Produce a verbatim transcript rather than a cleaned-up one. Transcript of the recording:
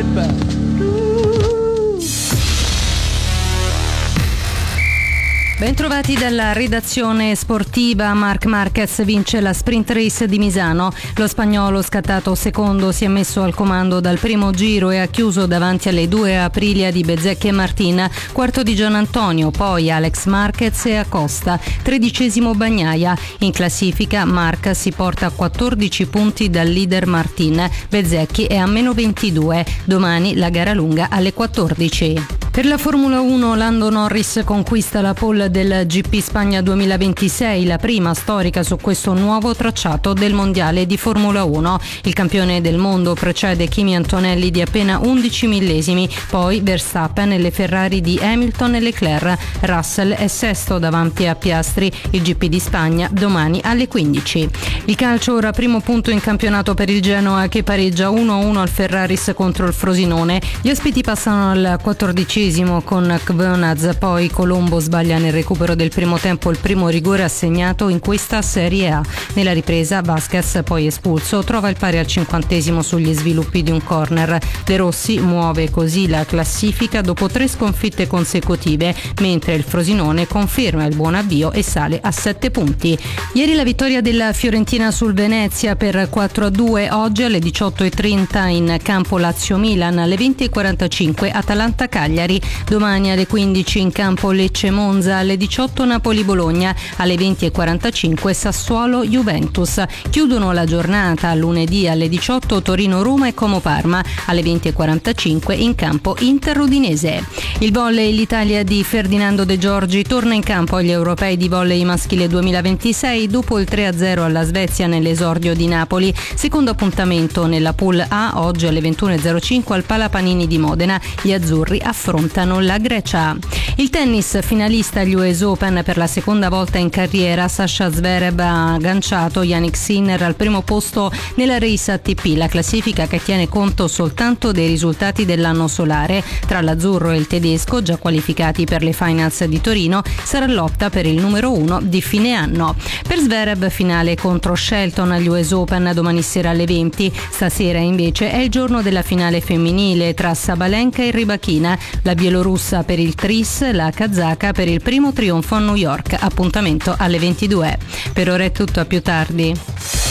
Trip. Bentrovati dalla redazione sportiva. Marc Marquez vince la sprint race di Misano. Lo spagnolo, scattato secondo, si è messo al comando dal primo giro e ha chiuso davanti alle due Aprilia di Bezzecchi e Martin, quarto di Gian Antonio, poi Alex Marquez e Acosta, tredicesimo Bagnaia. In classifica Marc si porta a quattordici punti dal leader Martin, Bezzecchi è a meno ventidue. Domani la gara lunga alle quattordici. Per la Formula uno Lando Norris conquista la pole del G P Spagna duemilaventisei, la prima storica su questo nuovo tracciato del mondiale di Formula uno. Il campione del mondo precede Kimi Antonelli di appena undici millesimi, poi Verstappen e le Ferrari di Hamilton e Leclerc. Russell è sesto davanti a Piastri. Il G P di Spagna domani alle quindici. Il calcio ora primo punto in campionato per il Genoa che pareggia uno a uno al Ferraris contro il Frosinone. Gli ospiti passano al quattordicesimo con Kvonaz, poi Colombo sbaglia nel recupero del primo tempo il primo rigore assegnato in questa Serie A. Nella ripresa Vasquez, poi espulso, trova il pari al cinquantesimo sugli sviluppi di un corner. De Rossi muove così la classifica dopo tre sconfitte consecutive, mentre il Frosinone conferma il buon avvio e sale a sette punti. Ieri la vittoria della Fiorentina sul Venezia per quattro a due, oggi alle diciotto e trenta in campo Lazio-Milan, alle venti e quarantacinque Atalanta-Cagliari. Domani alle quindici in campo Lecce-Monza, alle diciotto Napoli-Bologna, alle venti e quarantacinque Sassuolo-Juventus. Chiudono la giornata lunedì alle diciotto Torino-Roma e Como-Parma, alle venti e quarantacinque in campo Inter-Udinese. Il volley, l'Italia di Ferdinando De Giorgi torna in campo agli europei di volley maschile duemilaventisei dopo il tre a zero alla Svezia nell'esordio di Napoli. Secondo appuntamento nella Pool A, oggi alle ventuno e zero cinque al Palapanini di Modena. Gli azzurri affrontano la Grecia. Il tennis, finalista agli U S Open per la seconda volta in carriera, Sasha Zverev ha agganciato Jannik Sinner al primo posto nella Race A T P, la classifica che tiene conto soltanto dei risultati dell'anno solare. Tra l'azzurro e il tedesco, già qualificati per le finals di Torino, sarà lotta per il numero uno di fine anno. Per Zverev finale contro Shelton agli U S Open domani sera alle venti. Stasera invece è il giorno della finale femminile tra Sabalenka e Rybakina, la bielorussa per il tris, la kazaka per il primo trionfo a New York. Appuntamento alle ventidue. Per ora è tutto, a più tardi.